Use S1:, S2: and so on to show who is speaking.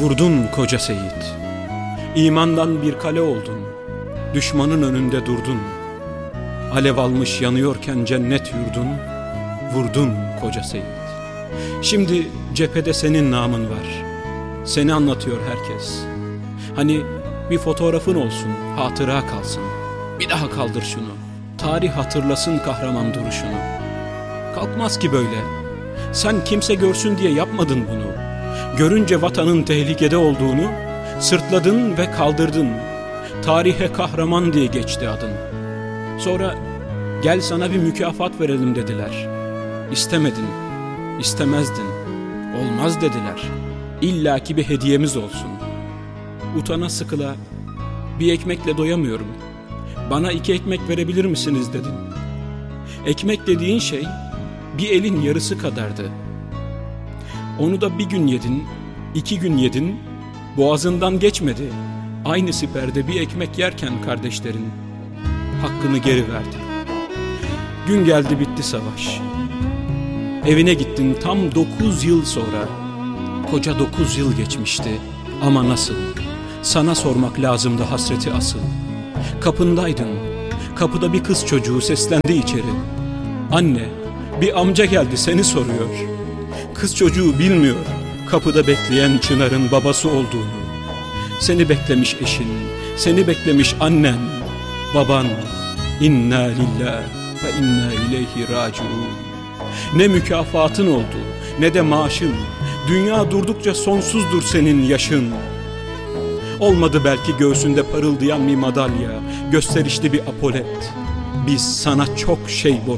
S1: Vurdun koca Seyit, imandan bir kale oldun, düşmanın önünde durdun. Alev almış yanıyorken cennet yurdun, vurdun koca Seyit. Şimdi cephede senin namın var, seni anlatıyor herkes. Hani bir fotoğrafın olsun, hatıra kalsın. Bir daha kaldır şunu, tarih hatırlasın kahraman duruşunu. Kalkmaz ki böyle, sen kimse görsün diye yapmadın bunu. Görünce vatanın tehlikede olduğunu sırtladın ve kaldırdın. Tarihe kahraman diye geçti adın. Sonra gel sana bir mükafat verelim dediler. İstemedin, istemezdin, olmaz dediler. İlla ki bir hediyemiz olsun. Utana sıkıla bir ekmekle doyamıyorum, bana 2 ekmek verebilir misiniz dedin. Ekmek dediğin şey bir elin yarısı kadardı. Onu da bir gün yedin, 2 gün yedin, boğazından geçmedi. Aynı siperde bir ekmek yerken kardeşlerin hakkını geri verdi. Gün geldi bitti savaş. Evine gittin tam 9 yıl sonra. Koca 9 yıl geçmişti ama nasıl? Sana sormak lazımdı hasreti asıl. Kapındaydın, kapıda bir kız çocuğu seslendi içeri. Anne, bir amca geldi seni soruyor. Kız çocuğu bilmiyor kapıda bekleyen Çınar'ın babası olduğunu. Seni beklemiş eşin, seni beklemiş annen, baban. İnna lillahi ve inna ileyhi raciun. Ne mükafatın oldu, ne de maaşın. Dünya durdukça sonsuzdur senin yaşın. Olmadı belki göğsünde parıldayan bir madalya, gösterişli bir apolet. Biz sana çok şey borçluyuz.